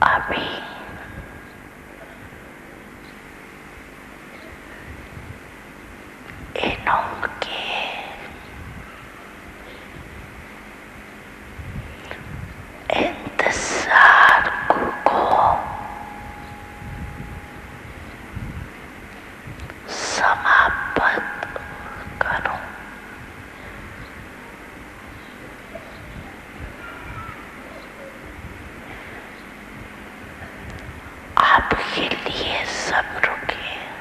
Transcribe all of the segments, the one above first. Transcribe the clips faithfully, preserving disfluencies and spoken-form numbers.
अभी इनके इंतजार को समाप्त करूं। आपके लिए सब रुके।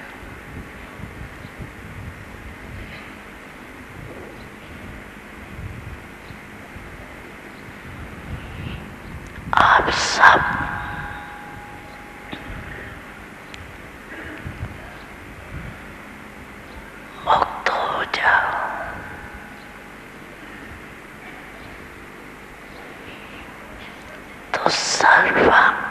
आप सब मुक्त हो जाओ। तो सर्वं